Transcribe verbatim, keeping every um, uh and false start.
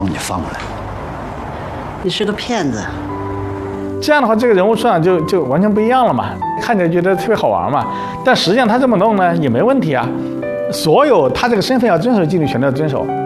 你放过来。 你是个骗子。 这样的话，这个人物素养就就完全不一样了嘛，看起来觉得特别好玩嘛。但实际上他这么弄呢也没问题啊，所有他这个身份要遵守纪律，全都要遵守。